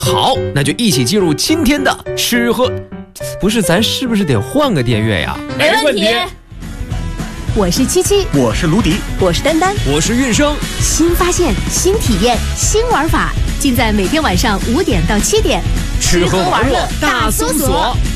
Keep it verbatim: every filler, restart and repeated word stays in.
好，那就一起进入今天的吃喝。不是，咱是不是得换个电乐呀？ 没问题。 我是七七， 我是卢迪， 我是丹丹， 我是韵生。 新发现，新体验，新玩法，尽在每天晚上五点到七点， 吃喝玩乐大搜索。